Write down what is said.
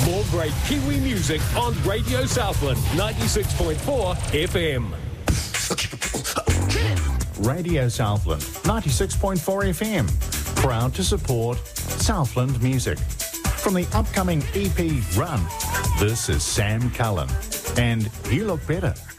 More great Kiwi music on Radio Southland 96.4 FM. Radio Southland 96.4 FM. Proud to support Southland music. From the upcoming EP Run, this is Sam Cullen and You Look Better.